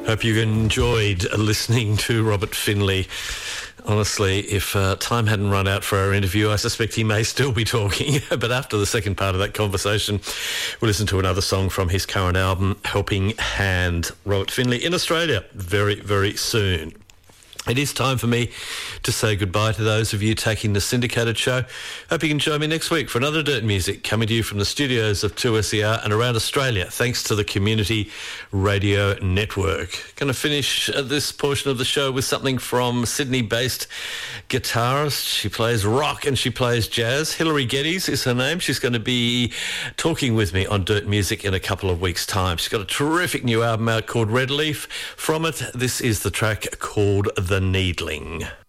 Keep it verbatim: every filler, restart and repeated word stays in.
Hope you enjoyed listening to Robert Finley. Honestly, if uh, time hadn't run out for our interview, I suspect he may still be talking. But after the second part of that conversation, we'll listen to another song from his current album, Helping Hand. Robert Finley in Australia very, very soon. It is time for me to say goodbye to those of you taking the syndicated show. Hope you can join me next week for another Dirt Music coming to you from the studios of two S E R and around Australia, thanks to the Community Radio Network. Going to finish this portion of the show with something from Sydney-based guitarist. She plays rock and she plays jazz. Hilary Geddes is her name. She's going to be talking with me on Dirt Music in a couple of weeks' time. She's got a terrific new album out called Red Leaf. From it, this is the track called The The Needling.